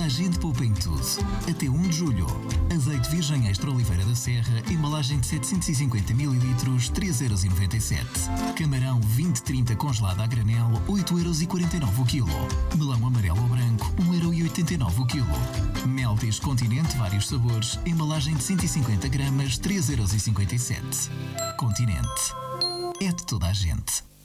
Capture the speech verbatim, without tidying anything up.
a gente poupa em tudo. Até um de julho. Azeite virgem extra Oliveira da Serra, embalagem de setecentos e cinquenta mililitros, três euros e noventa e sete. Camarão vinte trinta congelado a granel, oito euros e quarenta e nove o quilo. Melão amarelo ou branco, um euro e oitenta e nove o quilo. Meltis Continente, vários sabores, embalagem de cento e cinquenta gramas, três euros e cinquenta e sete. Continente. É de toda a gente.